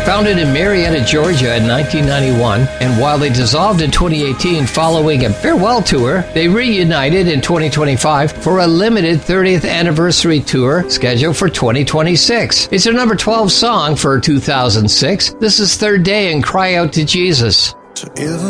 Founded in Marietta, Georgia in 1991, and while they dissolved in 2018 following a farewell tour, they reunited in 2025 for a limited 30th anniversary tour scheduled for 2026. It's their number 12 song for 2006. This is Third Day and Cry Out to Jesus. So if